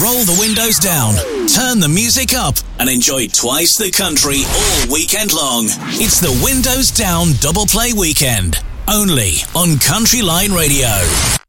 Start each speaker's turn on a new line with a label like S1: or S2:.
S1: roll the windows down, turn the music up, and enjoy twice the country all weekend long. It's the Windows Down Double Play Weekend, only on Country Line Radio.